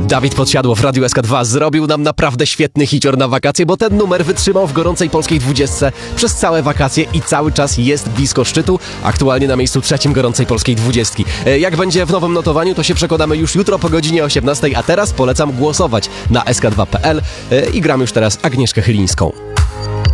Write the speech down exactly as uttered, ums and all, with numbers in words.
Dawid Podsiadło w Radiu S K dwa zrobił nam naprawdę świetny hicior na wakacje, bo ten numer wytrzymał w gorącej polskiej dwudziestce przez całe wakacje i cały czas jest blisko szczytu, aktualnie na miejscu trzecim gorącej polskiej dwudziestki. Jak będzie w nowym notowaniu, to się przekonamy już jutro po godzinie osiemnastej, a teraz polecam głosować na S K dwa kropka P L i gram już teraz Agnieszkę Chylińską.